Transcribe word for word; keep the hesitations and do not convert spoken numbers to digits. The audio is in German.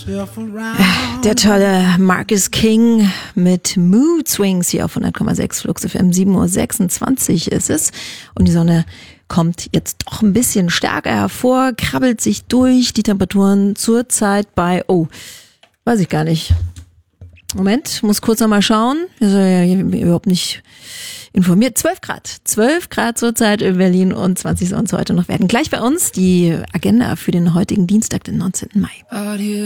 Der tolle Marcus King mit Mood Swings hier auf hundert Komma sechs Flux F M. sieben Uhr sechsundzwanzig ist es und die Sonne kommt jetzt doch ein bisschen stärker hervor, krabbelt sich durch. Die Temperaturen zurzeit bei, oh, weiß ich gar nicht. Moment, muss kurz nochmal schauen. Wir sind ja überhaupt nicht informiert. zwölf Grad. zwölf Grad zurzeit in Berlin und zwanzig soll es heute noch werden. Gleich bei uns die Agenda für den heutigen Dienstag, den neunzehnten Mai.